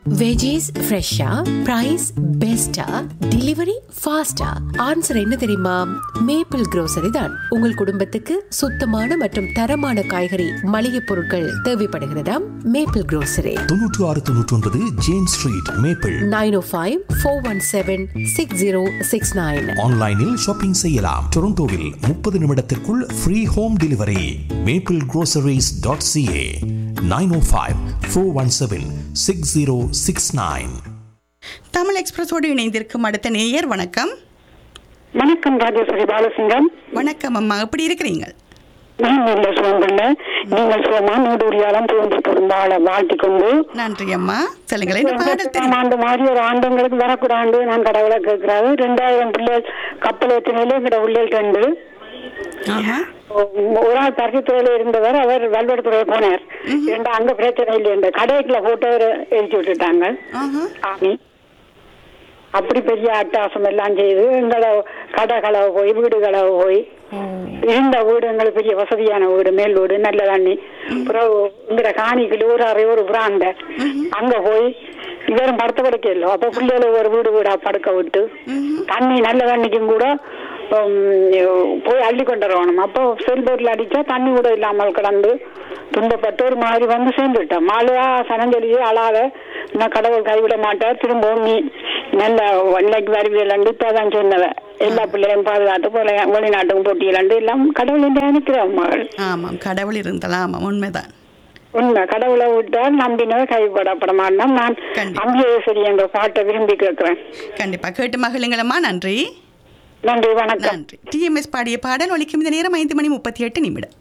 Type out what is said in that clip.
Veggies ஃப்ரெஷ்ஷா, price பெஸ்டா, delivery ஃபாஸ்டா? ஆன்சர் என்ன தெரியுமா? மேப்பிள் grocery தான். உங்கள் குடும்பத்துக்கு சுத்தமான மற்றும் தரமான காய்கறி மளிகை பொருட்கள் தேவைப்படுகிறதா? Maple grocery 9699 James street maple. 9054176069. ஆன்லைனில் ஷாப்பிங் செய்யலாம். டொரண்டோவில் 30 நிமிடத்திற்குள் free home delivery. maplegroceries.ca 905-417-6069. Tamil எக்ஸ்பிரஸோடு இணைந்திருக்கும் அடுத்த நேயர். வணக்கம். வணக்கம் ராஜேஸ்வரி பாலசிங்கம். வணக்கம் அம்மா, எப்படி இருக்கிறீங்க? நான் நல்ல சுகம் பண்ண நீங்கள் சுகமா நூடுரியாலம் தோன்றி பொருந்தாள வாழ்த்திக் கொண்டு நன்றி அம்மா. சொல்லுங்களேன், இந்த பாடல் தெரியும். ஆண்டு மாதிரி ஒரு ஆண்டங்களுக்கு வரக்கூடாண்டு நான் கடவுளை கேட்கிறாரு. 2000 பிள்ளைகள் கப்பல் ஏற்றினாலே எங்கட உள்ளல் 2 ஒரு ஆள் பருத்தித்துறையில இருந்தவர், அவர் வல்வெடுத்துறை போனார். அங்க பிரச்சனை இல்லை, இந்த கடைக்குள்ள போட்டு எழுதி விட்டுட்டாங்க சாமி. அப்படி பெரிய அட்டாசம் எல்லாம் செய்து எங்களை கடை களவு போய் வீடு களவு போய் இருந்த வீடு எங்களுக்கு பெரிய வசதியான வீடு, மேல் வீடு, நல்ல தண்ணி. அப்புறம் இந்த காணிக்குள்ள ஒரு அறை ஒரு பிராண்ட அங்க போய் இவரும் படுத்த படுக்க இல்லை. அப்ப பிள்ளைகளை ஒரு வீடு வீடா படுக்க விட்டு தண்ணி நல்ல தண்ணிக்கும் கூட போய் அள்ளி கொண்டு வரணும். அப்போ செல்போர்ட்ல அடிச்சா தண்ணி கூட இல்லாமல் கிடந்து துன்பப்பட்டு ஒரு மாதிரி வந்து சேர்ந்துட்டோம். மாலையா சனஞ்சொலியே அழாத, நான் கடவுள் கைவிட மாட்டார், திரும்பவும் நீ நல்ல இன்னைக்கு வருவியல் இப்பதான் சொன்னவ. எல்லா பிள்ளையும் பாதுகாத்து போல வெளிநாட்டுக்கும் போட்டியலாண்டு எல்லாம் கடவுள் என்று நினைக்கிறோம் மகள். ஆமாம், கடவுள் இருந்தாலும் ஆமாம், உண்மைதான். உண்மை, கடவுளை விட்டால் நம்பினவை கைவிடப்பட மாட்டோம். நான் அம்பியேஸ்வரி என்ற பாட்டை விரும்பி கேட்கிறேன். கண்டிப்பா கேட்டு மகிழுங்களம்மா. நன்றி. நன்றி, வணக்கம். நன்றி. டிஎம்எஸ் பாடிய பாடல் ஒலிக்கும் இந்த நேரம் 5:38.